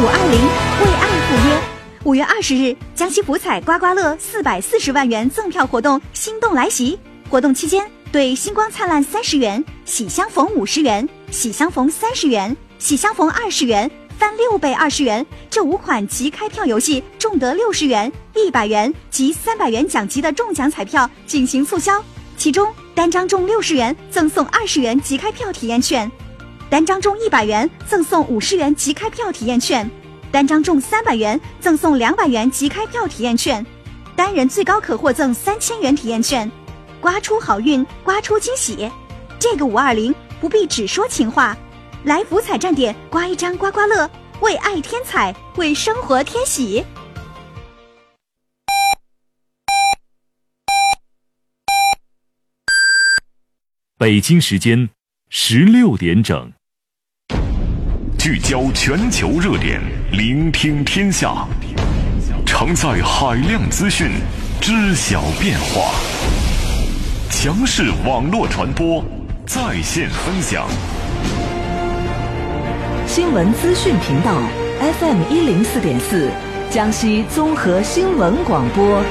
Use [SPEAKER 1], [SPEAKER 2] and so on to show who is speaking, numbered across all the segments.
[SPEAKER 1] 为爱赴约。5月20日，江西福彩刮刮乐440万元赠票活动心动来袭。活动期间，对星光灿烂30元、喜相逢50元、喜相逢30元、喜相逢20元、翻6倍20元这5款即开票游戏中得60元、100元及300元奖级的中奖彩票进行促销。其中，单张中60元赠送20元即开票体验券，单张中100元赠送50元即开票体验券，单张中300元赠送200元即开票体验券，单人最高可获赠3000元体验券。刮出好运，刮出惊喜。这个520不必只说情话，来福彩站点刮一张刮刮乐，为爱添彩，为生活添喜。
[SPEAKER 2] 北京时间16点整，
[SPEAKER 3] 聚焦全球热点，聆听天下，承载海量资讯，知晓变化，强势网络传播，在线分享。
[SPEAKER 4] 新闻资讯频道 FM 104.4，江西综合新闻广播。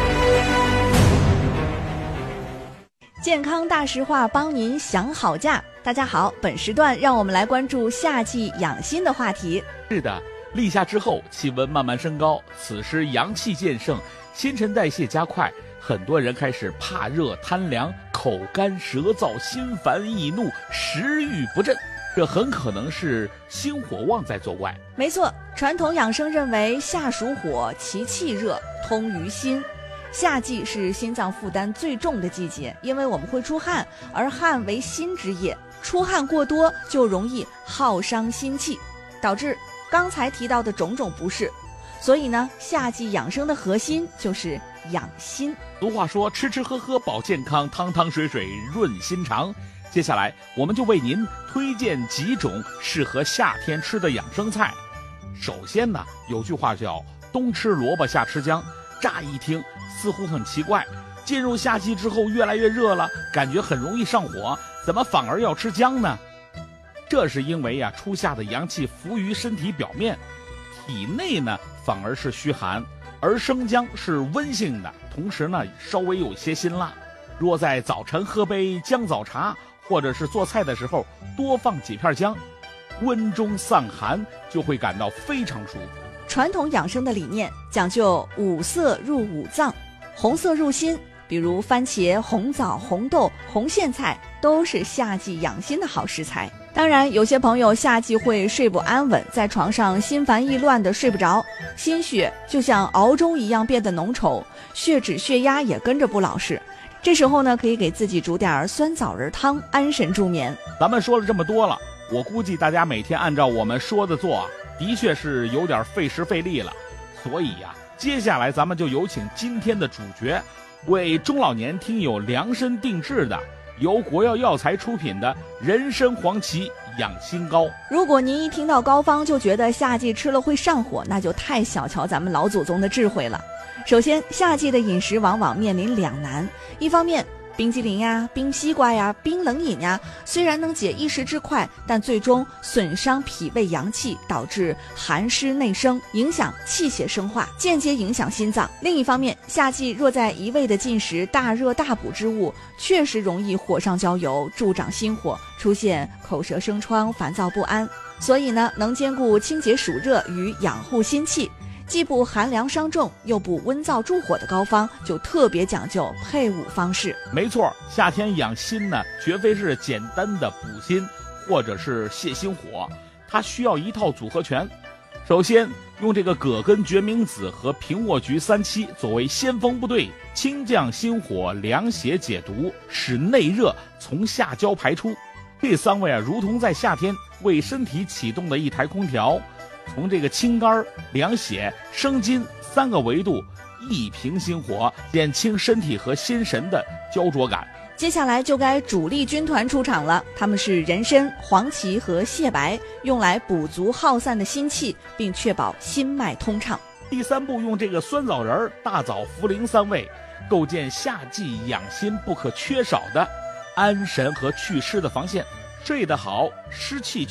[SPEAKER 5] 健康大实话，帮您想好价。大家好，本时段让我们来关注夏季养心的话题。
[SPEAKER 6] 是的，立夏之后气温慢慢升高，此时阳气渐盛，新陈代谢加快，很多人开始怕热贪凉，口干舌燥，心烦易怒，食欲不振，这很可能是心火旺在作怪。
[SPEAKER 5] 没错，传统养生认为夏属火，其气热，通于心。夏季是心脏负担最重的季节，因为我们会出汗，而汗为心之液，出汗过多就容易耗伤心气，导致刚才提到的种种不适。所以呢，夏季养生的核心就是养心。
[SPEAKER 6] 俗话说，吃吃喝喝保健康，汤汤水水润心肠。接下来我们就为您推荐几种适合夏天吃的养生菜。首先呢，有句话叫冬吃萝卜夏吃姜，乍一听似乎很奇怪，进入夏季之后越来越热了，感觉很容易上火，怎么反而要吃姜呢？这是因为初夏的阳气浮于身体表面，体内呢反而是虚寒，而生姜是温性的，同时呢稍微有些辛辣。若在早晨喝杯姜枣茶，或者是做菜的时候多放几片姜，温中散寒，就会感到非常舒服。
[SPEAKER 5] 传统养生的理念讲究五色入五脏，红色入心，比如番茄、红枣、红豆、红苋菜都是夏季养心的好食材。当然，有些朋友夏季会睡不安稳，在床上心烦意乱的睡不着，心血就像熬粥一样变得浓稠，血脂血压也跟着不老实。这时候呢，可以给自己煮点酸枣仁汤，安神助眠。
[SPEAKER 6] 咱们说了这么多了，我估计大家每天按照我们说的做的确是有点费时费力了。所以接下来咱们就有请今天的主角，为中老年听友量身定制的由国药药材出品的人参黄芪养心膏。
[SPEAKER 5] 如果您一听到膏方就觉得夏季吃了会上火，那就太小瞧咱们老祖宗的智慧了。首先，夏季的饮食往往面临两难，一方面冰激凌呀、冰西瓜呀、冰冷饮呀，虽然能解一时之快，但最终损伤脾胃阳气，导致寒湿内生，影响气血生化，间接影响心脏。另一方面，夏季若在一味的进食大热大补之物，确实容易火上浇油，助长心火，出现口舌生疮、烦躁不安。所以呢，能兼顾清洁暑热与养护心气，既不寒凉伤重又不温燥助火的膏方，就特别讲究配伍方式。
[SPEAKER 6] 没错，夏天养心呢，绝非是简单的补心或者是泻心火，它需要一套组合拳。首先用这个葛根决明子和平卧菊3七作为先锋部队，清降心火，凉血解毒，使内热从下焦排出。这3位如同在夏天为身体启动的一台空调，从这个清肝、凉血、生津3个维度一平心火，减轻身体和心神的焦灼感。
[SPEAKER 5] 接下来就该主力军团出场了，他们是人参、黄芪和蟹白，用来补足耗散的心气，并确保心脉通畅。
[SPEAKER 6] 第3步用这个酸枣仁、大枣、茯苓3味，构建夏季养心不可缺少的安神和祛湿的防线。睡得好，湿气去，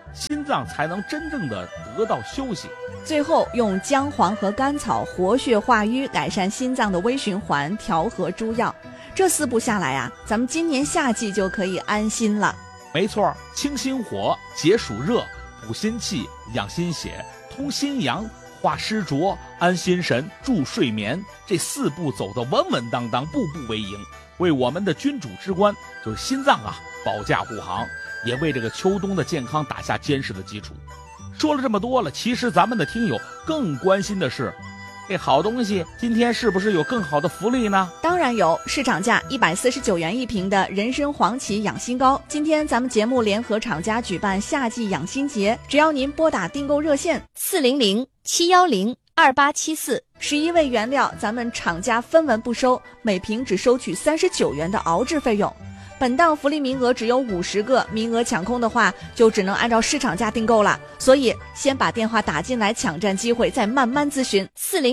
[SPEAKER 6] 心脏才能真正的得到休息。
[SPEAKER 5] 最后用姜黄和甘草活血化瘀，改善心脏的微循环，调和诸药。这4步下来啊，咱们今年夏季就可以安心了。
[SPEAKER 6] 没错，清心火，解暑热，补心气，养心血，通心阳，化湿浊，安心神，助睡眠。这4步走得稳稳当当，步步为营，为我们的君主之官就是心脏啊保驾护航，也为这个秋冬的健康打下坚实的基础。说了这么多了，其实咱们的听友更关心的是，这好东西今天是不是有更好的福利呢？
[SPEAKER 5] 当然有，市场价149元一瓶的人参黄芪养心膏，今天咱们节目联合厂家举办夏季养心节，只要您拨打订购热线400-710-2874，11味原料咱们厂家分文不收，每瓶只收取39元的熬制费用。本档福利名额只有50个，名额抢空的话就只能按照市场价订购了，所以先把电话打进来抢占机会，再慢慢咨询。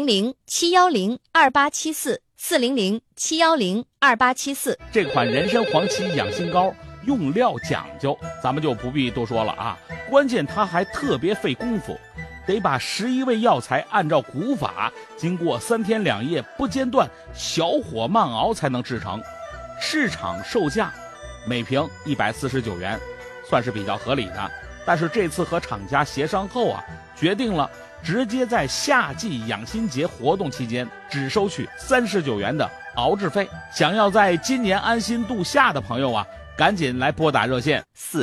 [SPEAKER 4] 400-710-2874，400-710-2874。
[SPEAKER 6] 这款人参黄芪养心膏用料讲究，咱们就不必多说了啊，关键它还特别费功夫，得把11味药材按照古法，经过3天2夜不间断小火慢熬才能制成。市场售价每瓶149元，算是比较合理的。但是这次和厂家协商后啊，决定了直接在夏季养心节活动期间只收取39元的熬制费。想要在今年安心度夏的朋友啊，赶紧来拨打热线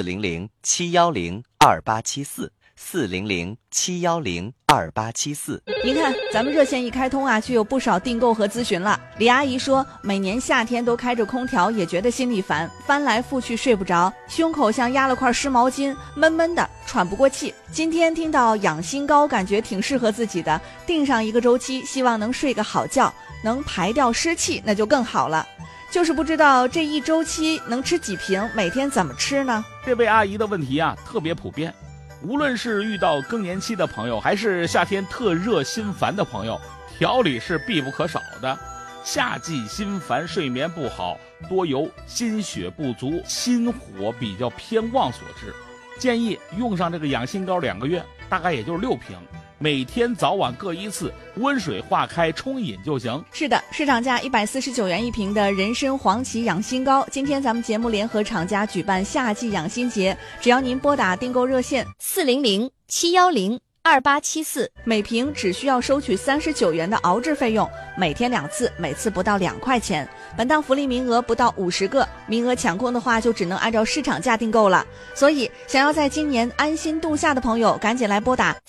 [SPEAKER 4] 400-710-2874，400-710-2874。
[SPEAKER 5] 您看咱们热线一开通啊，就有不少订购和咨询了。李阿姨说，每年夏天都开着空调，也觉得心里烦，翻来覆去睡不着，胸口像压了块湿毛巾，闷闷的，喘不过气。今天听到养心膏，感觉挺适合自己的，定上一个周期，希望能睡个好觉，能排掉湿气，那就更好了。就是不知道这一周期能吃几瓶，每天怎么吃呢？
[SPEAKER 6] 这位阿姨的问题啊特别普遍，无论是遇到更年期的朋友，还是夏天特热心烦的朋友，调理是必不可少的。夏季心烦睡眠不好，多由心血不足，心火比较偏旺所致。建议用上这个养心膏2个月，大概也就是6瓶，每天早晚各1次，温水化开冲饮就行。
[SPEAKER 5] 是的，市场价149元一瓶的人参黄芪养心膏，今天咱们节目联合厂家举办夏季养心节，只要您拨打订购热线
[SPEAKER 4] 400-710-2874，
[SPEAKER 5] 每瓶只需要收取39元的熬制费用，每天2次，每次不到2块钱。本档福利名额不到50个，名额抢空的话就只能按照市场价订购了。所以想要在今年安心度夏的朋友，赶紧来拨打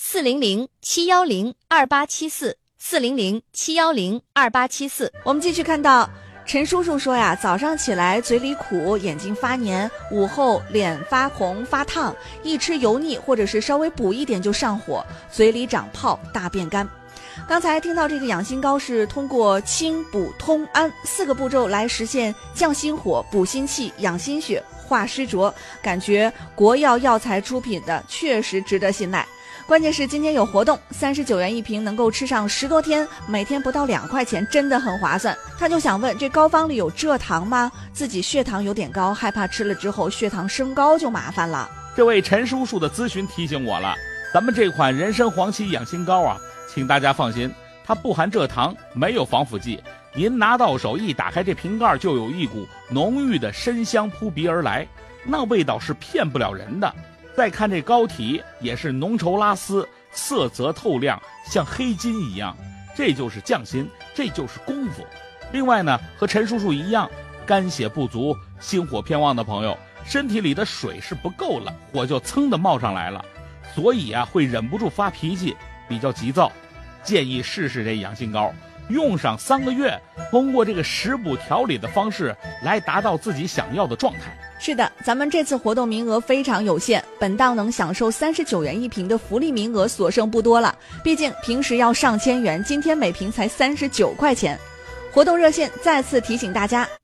[SPEAKER 4] 400-710-2874，400-710-2874。
[SPEAKER 5] 我们继续看到陈叔叔说呀，早上起来嘴里苦，眼睛发黏，午后脸发红发烫，一吃油腻或者是稍微补一点就上火，嘴里长泡，大便干。刚才听到这个养心膏是通过清补通安4个步骤来实现降心火、补心气、养心血、化湿浊，感觉国药药材出品的确实值得信赖。关键是今天有活动，39元一瓶，能够吃上10多天，每天不到2块钱，真的很划算。他就想问，这膏方里有蔗糖吗？自己血糖有点高，害怕吃了之后血糖升高就麻烦了。
[SPEAKER 6] 这位陈叔叔的咨询提醒我了，咱们这款人参黄芪养心膏啊，请大家放心，它不含蔗糖，没有防腐剂，您拿到手一打开这瓶盖，就有一股浓郁的参香扑鼻而来，那味道是骗不了人的。再看这膏体，也是浓稠拉丝，色泽透亮，像黑金一样，这就是匠心，这就是功夫。另外呢，和陈叔叔一样，肝血不足、心火偏旺的朋友，身体里的水是不够了，火就噌的冒上来了，所以啊会忍不住发脾气，比较急躁。建议试试这养心膏，用上3个月，通过这个食补调理的方式来达到自己想要的状态。
[SPEAKER 5] 是的，咱们这次活动名额非常有限，本档能享受39元一瓶的福利名额所剩不多了，毕竟平时要上千元，今天每瓶才39块钱。活动热线再次提醒大家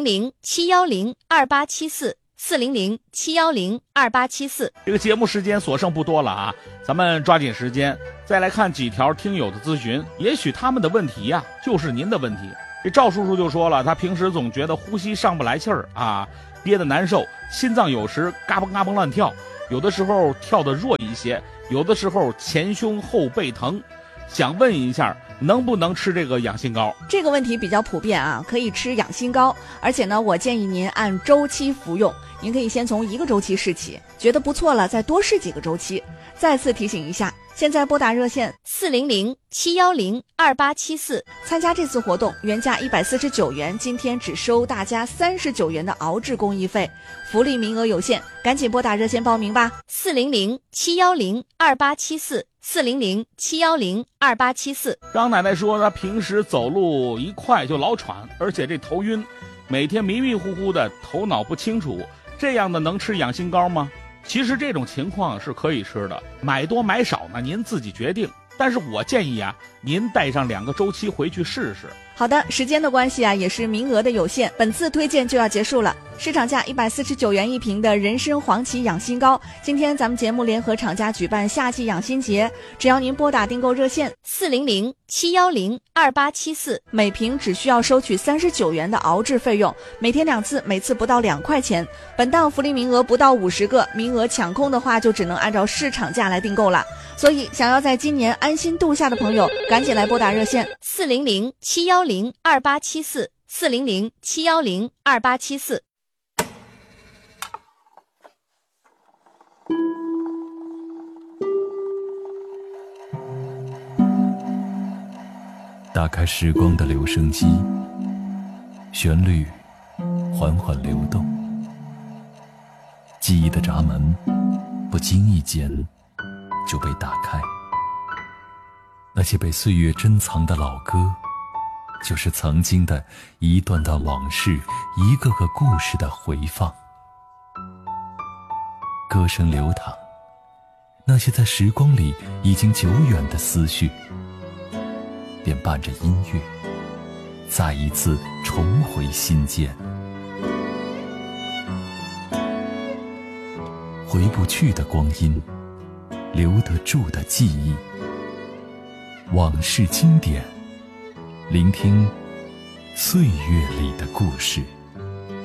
[SPEAKER 4] 400-710-2874，400-710-2874。
[SPEAKER 6] 这个节目时间所剩不多了啊，咱们抓紧时间再来看几条听友的咨询，也许他们的问题呀就是您的问题。这赵叔叔就说了，他平时总觉得呼吸上不来气儿啊，憋得难受，心脏有时嘎嘣嘎嘣乱跳， 有的时候跳得弱一些，有的时候前胸后背疼。想问一下，能不能吃这个养心膏？
[SPEAKER 5] 这个问题比较普遍啊，可以吃养心膏，而且呢，我建议您按周期服用。您可以先从1个周期试起，觉得不错了，再多试几个周期。再次提醒一下，现在拨打热线
[SPEAKER 7] 400-710-2874，
[SPEAKER 5] 参加这次活动，原价149元，今天只收大家39元的熬制工艺费，福利名额有限，赶紧拨打热线报名吧。
[SPEAKER 7] 400-710-2874，400-710-2874。
[SPEAKER 6] 张奶奶说她平时走路一快就老喘，而且这头晕，每天迷迷糊糊的，头脑不清楚，这样的能吃养心膏吗？其实这种情况是可以吃的，买多买少呢，您自己决定。但是我建议啊，您带上2个周期回去试试。
[SPEAKER 5] 好的，时间的关系啊，也是名额的有限，本次推荐就要结束了。市场价149元一瓶的人参黄芪养心膏，今天咱们节目联合厂家举办夏季养心节，只要您拨打订购热线
[SPEAKER 7] 400-710-2874，
[SPEAKER 5] 每瓶只需要收取39元的熬制费用，每天2次，每次不到2块钱。本档福利名额不到50个，名额抢空的话就只能按照市场价来订购了。所以想要在今年安心度夏的朋友，赶紧来拨打热线
[SPEAKER 7] 400-710-2874，400-710-2874。
[SPEAKER 2] 打开时光的留声机，旋律缓缓流动，记忆的闸门不经意间就被打开。那些被岁月珍藏的老歌，就是曾经的一段段往事，一个个故事的回放。歌声流淌，那些在时光里已经久远的思绪，便伴着音乐再一次重回心间。回不去的光阴，留得住的记忆，往事经典，聆听岁月里的故事。